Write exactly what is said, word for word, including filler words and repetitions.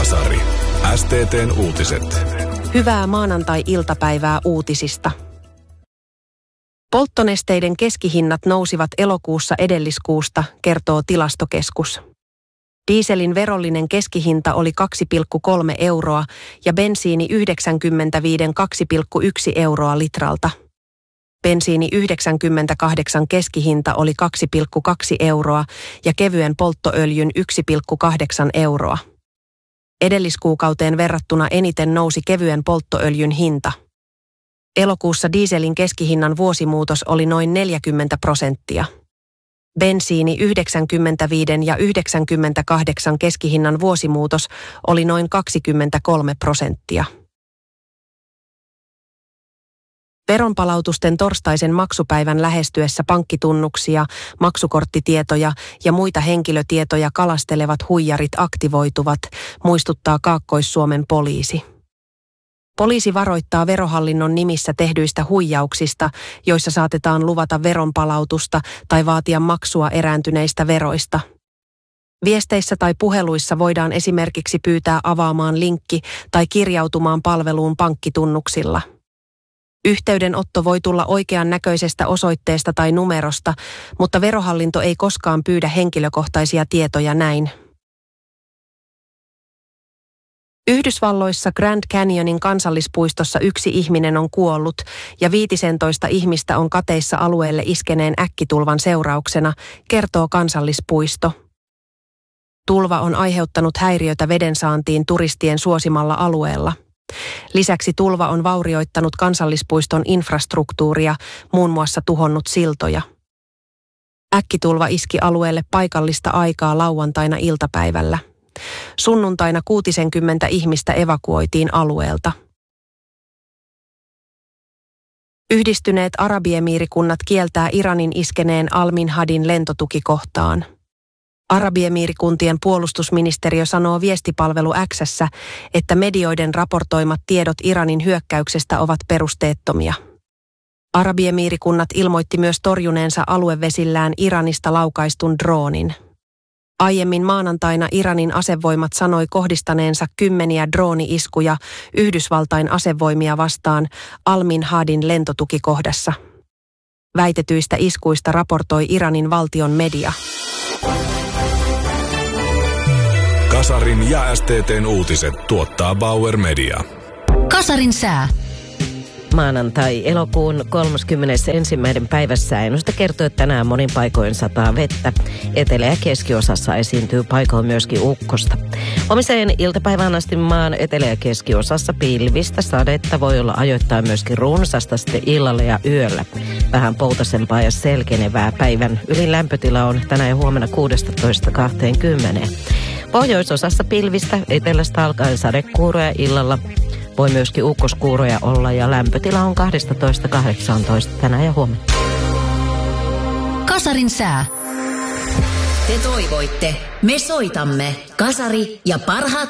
Kasari. S T T:n uutiset. Hyvää maanantai-iltapäivää uutisista. Polttonesteiden keskihinnat nousivat elokuussa edelliskuusta, kertoo Tilastokeskus. Dieselin verollinen keskihinta oli kaksi pilkku kolme euroa ja bensiini yhdeksänkymmentäviisi kaksi pilkku yksi euroa litralta. Bensiini yhdeksänkymmentäkahdeksan keskihinta oli kaksi pilkku kaksi euroa ja kevyen polttoöljyn yksi pilkku kahdeksan euroa. Edelliskuukauteen verrattuna eniten nousi kevyen polttoöljyn hinta. Elokuussa dieselin keskihinnan vuosimuutos oli noin neljäkymmentä prosenttia. Bensiini yhdeksänkymmentäviisi ja yhdeksänkymmentäkahdeksan keskihinnan vuosimuutos oli noin kaksikymmentäkolme prosenttia. Veronpalautusten torstaisen maksupäivän lähestyessä pankkitunnuksia, maksukorttitietoja ja muita henkilötietoja kalastelevat huijarit aktivoituvat, muistuttaa Kaakkois-Suomen poliisi. Poliisi varoittaa Verohallinnon nimissä tehdyistä huijauksista, joissa saatetaan luvata veronpalautusta tai vaatia maksua erääntyneistä veroista. Viesteissä tai puheluissa voidaan esimerkiksi pyytää avaamaan linkki tai kirjautumaan palveluun pankkitunnuksilla. Yhteydenotto voi tulla oikean näköisestä osoitteesta tai numerosta, mutta Verohallinto ei koskaan pyydä henkilökohtaisia tietoja näin. Yhdysvalloissa Grand Canyonin kansallispuistossa yksi ihminen on kuollut ja viisitoista ihmistä on kateissa alueelle iskeneen äkkitulvan seurauksena, kertoo kansallispuisto. Tulva on aiheuttanut häiriötä vedensaantiin turistien suosimalla alueella. Lisäksi tulva on vaurioittanut kansallispuiston infrastruktuuria, muun muassa tuhonnut siltoja. Äkkitulva iski alueelle paikallista aikaa lauantaina iltapäivällä. Sunnuntaina kuusikymmentä ihmistä evakuoitiin alueelta. Yhdistyneet Arabiemiirikunnat kieltää Iranin iskeneen Al-Minhadin lentotukikohtaan. Arabiemiirikuntien puolustusministeriö sanoo viestipalvelu X:ssä, että medioiden raportoimat tiedot Iranin hyökkäyksestä ovat perusteettomia. Arabiemiirikunnat ilmoitti myös torjuneensa aluevesillään Iranista laukaistun droonin. Aiemmin maanantaina Iranin asevoimat sanoi kohdistaneensa kymmeniä drooni-iskuja Yhdysvaltain asevoimia vastaan Al-Minhadin lentotukikohdassa. Väitetyistä iskuista raportoi Iranin valtion media. Kasarin ja S T T:n uutiset tuottaa Bauer Media. Kasarin sää. Maanantai elokuun kolmaskymmenesensimmäinen päivässä ennuste kertoo, että tänään monin paikoin sataa vettä. Etelä- ja keskiosassa esiintyy paikoin myöskin ukkosta. Huomiseen iltapäivään asti maan etelä- ja keskiosassa pilvistä sadetta voi olla ajoittain myöskin runsasta sitten illalla ja yöllä. Vähän poutasempaa ja selkenevää. Päivän ylin lämpötila on tänään ja huomenna kuusitoista kaksikymmentä. Pohjoisosassa pilvistä etelästä alkaen sadekuuroja illalla. Voi myöskin ukkoskuuroja olla ja lämpötila on kaksitoista kahdeksantoista tänään ja huomenna. Kasarin sää. Te toivoitte, me soitamme. Kasari ja parhaat